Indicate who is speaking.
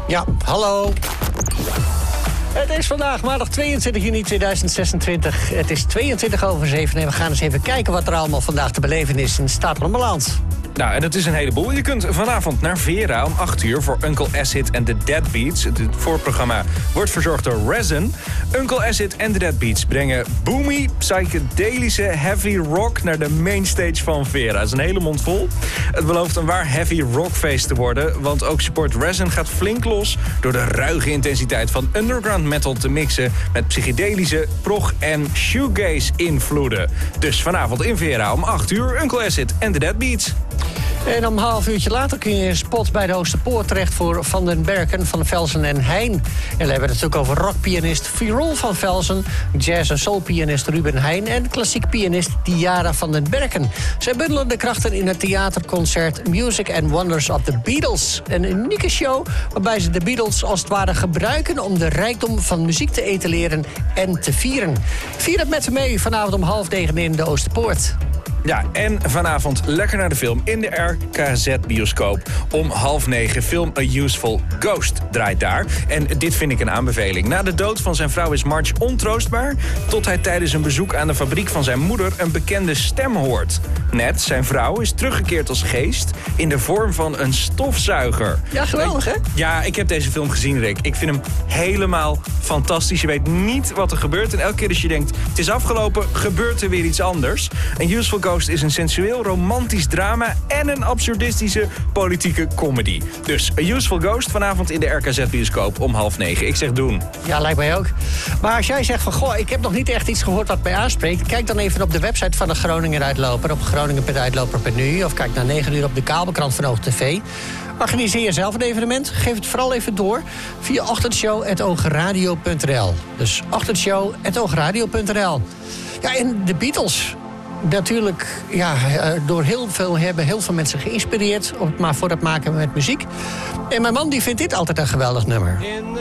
Speaker 1: Ja, hallo. Het is vandaag maandag 22 juni 2026. Het is 22:07 en we gaan eens even kijken wat er allemaal vandaag te beleven is in Stapelmmerland.
Speaker 2: Nou, en dat is een heleboel. Je kunt vanavond naar Vera om 8 uur voor Uncle Acid en The Deadbeats. Het voorprogramma wordt verzorgd door Resin. Uncle Acid en The Deadbeats brengen boomy, psychedelische heavy rock naar de mainstage van Vera. Dat is een hele mond vol. Het belooft een waar heavy rockfeest te worden, want ook support Resin gaat flink los door de ruige intensiteit van underground metal te mixen met psychedelische, prog en shoegaze invloeden. Dus vanavond in Vera om 8 uur Uncle Acid en The Deadbeats.
Speaker 1: En om een half uurtje later kun je een spot bij de Oosterpoort terecht voor Van den Berken, Van Velzen en Heijn. En we hebben het natuurlijk over rockpianist Firol van Velzen, jazz- en soulpianist Ruben Heijn en klassiek pianist Diara van den Berken. Zij bundelen de krachten in het theaterconcert Music and Wonders of the Beatles. Een unieke show waarbij ze de Beatles als het ware gebruiken om de rijkdom van muziek te etaleren en te vieren. Vier het met ze mee vanavond om 8:30 in de Oosterpoort.
Speaker 2: Ja, en vanavond lekker naar de film in de RKZ-bioscoop. Om 8:30 film A Useful Ghost draait daar. En dit vind ik een aanbeveling. Na de dood van zijn vrouw is Marge ontroostbaar, tot hij tijdens een bezoek aan de fabriek van zijn moeder een bekende stem hoort. Ned, zijn vrouw, is teruggekeerd als geest in de vorm van een stofzuiger.
Speaker 1: Ja, geweldig, hè?
Speaker 2: Ja, ik heb deze film gezien, Rick. Ik vind hem helemaal fantastisch. Je weet niet wat er gebeurt. En elke keer als je denkt, het is afgelopen, gebeurt er weer iets anders. Een Useful Ghost is een sensueel, romantisch drama en een absurdistische politieke comedy. Dus A Useful Ghost vanavond in de RKZ-bioscoop om 8:30. Ik zeg doen.
Speaker 1: Ja, lijkt mij ook. Maar als jij zegt van, goh, ik heb nog niet echt iets gehoord wat mij aanspreekt, kijk dan even op de website van de Groninger Uitloper, op groningen.uitloper.nu, of kijk na 9 uur op de kabelkrant van OogTV. Organiseer zelf een evenement. Geef het vooral even door via ochtendshow@oogradio.nl. Dus ochtendshow@oogradio.nl. Ja, en de Beatles. Natuurlijk, ja, door hebben heel veel mensen geïnspireerd, maar voor het maken met muziek. En mijn man die vindt dit altijd een geweldig nummer.